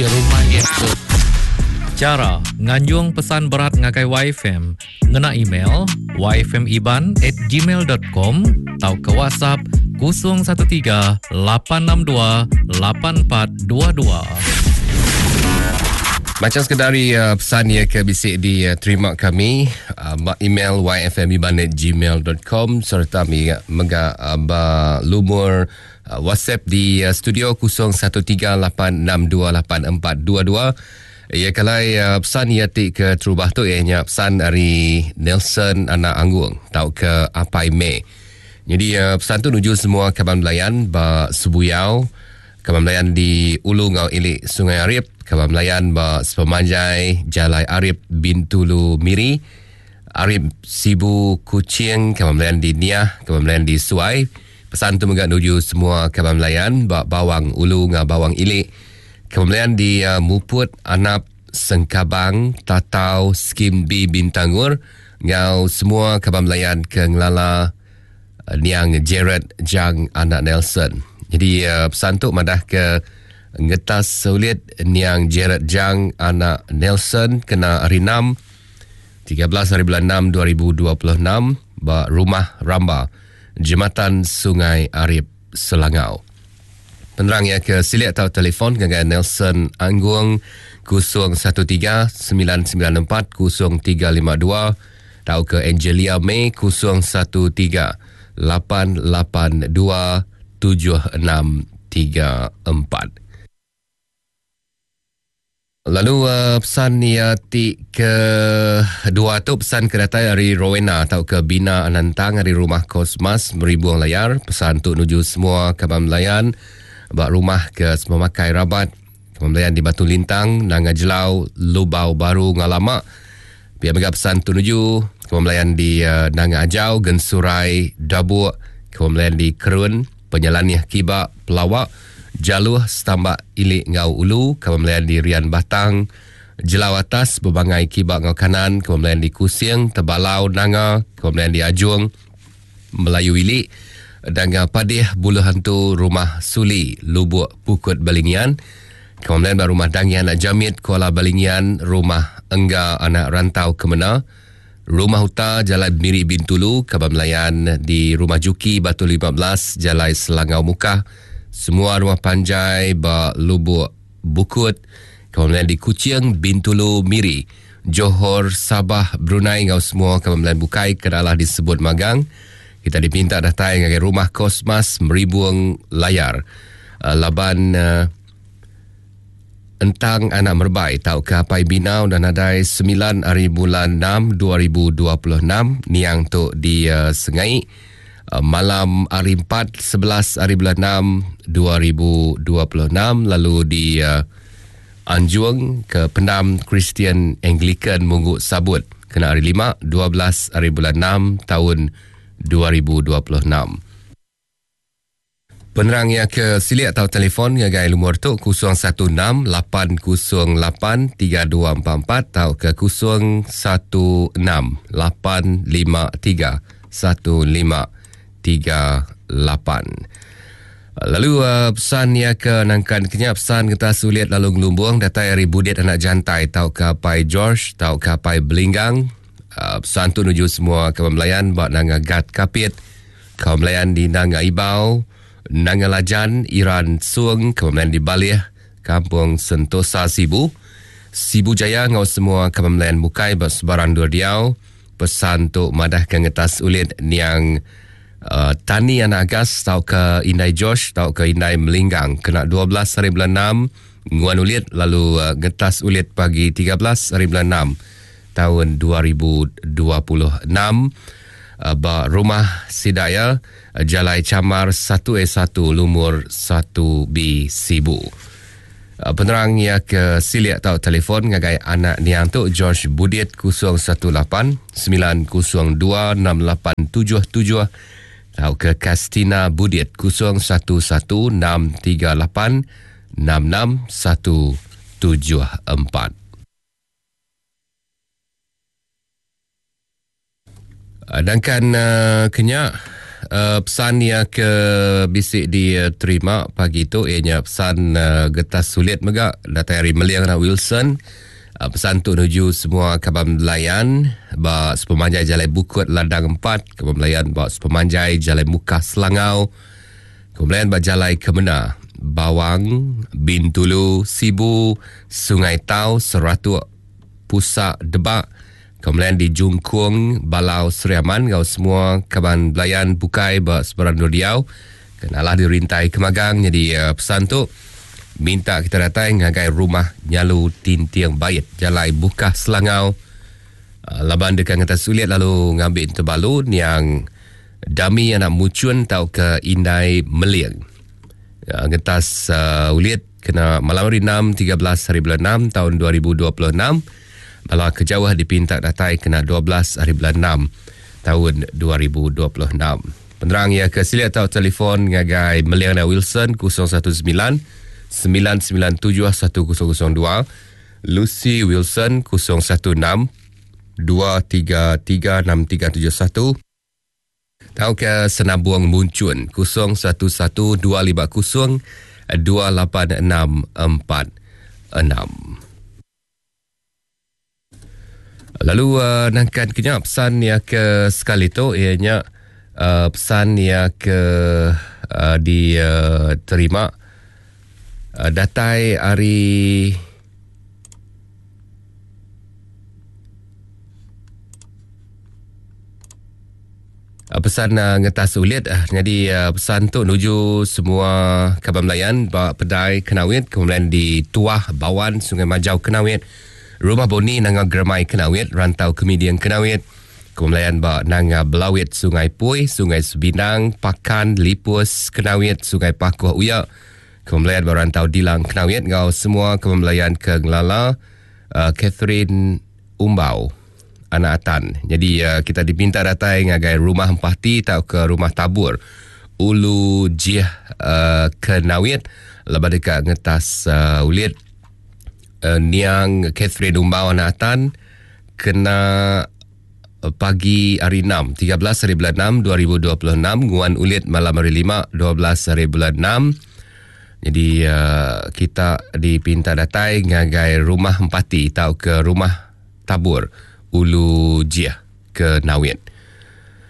rumah gitu. Cara nganjung pesan berat ngagai YFM ngena email yfmiban@gmail.com atau ke WhatsApp 013 862 8422. Macam sekadari pesan ya ke bisik di terima kami email yfmiban@gmail.com serta mega lumur WhatsApp di studio 0138628422. Ya kalau pesan ya ti ke terubah tu ianya pesan dari Nelson anak Anggung tau ke Apai Mei. Jadi pesan tu nuju semua kaban belayan ba Subuyau, kaban belayan di Ulu Ngau Ilik Sungai Arif, kaban belayan ba Sepemanjai Jalai Arif Bintulu Miri, Arif Sibu Kucing, kaban belayan di Niah, kaban belayan di Suai. Pesan tu megak nuju semua kaban belayan ba Bawang Ulu Ngau Bawang Ilik. Kemudian di Muput, Anap, Sengkabang, Tatau, Skim B, Bintangur, ngau semua kaban belayan ke Ngelala, Niang Jared, Jang, anak Nelson. Jadi pesan tu madah ke ngetas sulit Niang Jared, Jang, anak Nelson kena hari 6, 13 hari bulan 6, 2026, ba Rumah Ramba, Jembatan Sungai Arif, Selangau. Penerang ya ke silik atau telefon dengan Nelson Anggung 013-994-0352 atau ke Angelia May 013-882-7634. Lalu pesan ya ti ke dua tu pesan kedatai dari Rowena atau ke Bina Anantang dari Rumah Kosmas Meribuang Layar. Pesan tu nuju semua kaban belayan bak rumah ke semua makai rabat pembelian di Batu Lintang, Nanga Jelau, Lubau Baru, Ngalamak. Pihak megap pesan tunuju pembelian di Nanga Ajau, Gensurai, Dabuk, pembelian di Kerun, Penyalaniah Kibak, Pelawak, Jaluh, Setambak Ilik Ngau Ulu, pembelian di Rian Batang, Jelau Atas, Berbangai Kibak Ngau Kanan, pembelian di Kusiang, Tebalau, Nanga, pembelian di Ajung, Melayu Ilik, Danga Padih, Bulu Hantu, Rumah Suli, Lubuk Pukut Balingian, kemudian Rumah Dangi Anak Jamit, Kuala Balingian, Rumah Engga Anak Rantau Kemena, Rumah Huta, Jalan Miri Bintulu, Kaban Melayan di Rumah Juki, Batu 15, Jalan Selangau Mukah, semua rumah panjai, Lubuk Bukut, kemudian di Kuching, Bintulu, Miri, Johor, Sabah, Brunei, ngau semua Kaban Melayan Bukai, kenalah disebut magang. Kita dipinta datang dengan Rumah Kosmas Meribuang Layar. Laban Entang Anak Merbai tau ke Apai Binau dan adai 9 hari bulan 6 2026 niang tu di Sengai. Malam hari 4 11 hari bulan 6 2026 lalu di Anjuang ke Pendam Kristian Anglican Mungut Sabut kena hari 5 12 hari bulan 6 tahun 2026. Penerang yang ke silik atau telefon ngagai lumur tu 016-808-3244 atau ke 016-835-1538. Lalu pesan yang ke nangkan kenyak pesan kita sulit lalu ngelumbung datai dari Budit Anak Jantai atau ke Apai George atau ke Apai Belinggang. Pesan tu nuju semua kawan belayan buat Nanga Gat Kapit, kawan belayan di Nanga Ibau, Nanga Lajan, Iran Suang, kawan belayan di Balih, Kampung Sentosa Sibu, Sibu Jaya ngau semua kawan belayan Bukai buat sebarang dua diau. Pesan tu madah ke ngetas ulit niang Tani Anak Agas tau ke Indai Josh tau ke Indai Melinggang kena 12 hari bulan 6 nguan ulit lalu ngetas ulit pagi 13 hari bulan 6 tahun 2026 Rumah Sidaya Jalai Camar 1A1 Lumur 1B Sibu. Penerang yang ke silik atau telefon ngagai anak niang tu George Budit 018-902-6877 atau ke Kastina Budit 011-338-66174. Sedangkan kenyak pesan yang ke bisik diterima pagi tu ianya pesan getah sulit megak datang dari Meliang dan Wilson. Pesan tu menuju semua Kaban Melayan ba sepemanjai Jalan Bukut Ladang 4, Kaban Melayan ba sepemanjai Jalan Mukah Selangau, kemudian ba Jalan Kemena, Bawang, Bintulu, Sibu, Sungai Tau, Seratuk, Pusak, Debak, kemudian di Jungkung, Balau, Seriaman, kau semua Kaban Melayan Bukai ba seberang Riau, kenalah dirintai Kemagang. Jadi pesan tu minta kita datang ngagai rumah Nyalu Tintiang Bayit, Jalan Bukah Selangau. Laban dekat ngata sulit lalu ngambil terbalun yang dami anak mucun tau ke Indai Meliang. Ngetas ulit kena malam hari 6 13 hari bulan 6 tahun 2026. Malah kejauh dipinta datai kena 12 hari bulan 6 tahun 2026. Penerang ya ke silit tau telefon ngagai Meliang dan Wilson 019 997 1002, Lucy Wilson 016 233 6371, tau ke Senabuang Muncun 011 250 2864 6. Lalu nangkan kenyap pesan yang ke sekali tu ianya pesan yang ke diterima datai hari pesan ngetas ulit. Jadi pesan tu menuju semua Kaban Melayan ba Pedai Kenawit, kemudian di Tuah Bawan Sungai Majau Kenawit, Rumah Boni nanga Germai Kenawit, Rantau Kemidian Kenawit, kemudian ba nanga Belawit Sungai Pui, Sungai Sebinang, Pakan Lipus Kenawit, Sungai Pakuh Uyak, kemudian berantau Dilang Kenawit, kau semua Kaban Melayan ke Ngelala, Catherine Umbau Anak Atan. Jadi kita dipinta datang ngagai rumah empati tau ke rumah tabur Ulu Jiah Kenawit, lepas dekat ngetas ulit Niang Catherine Umbau Anak Atan kena pagi hari 6 13 hari bulan 6 2026, nguan ulit malam hari 5 12 hari bulan 6. Jadi kita dipinta datai ngagai rumah empati tau ke rumah tabur Ulu Jiah ke Nawit.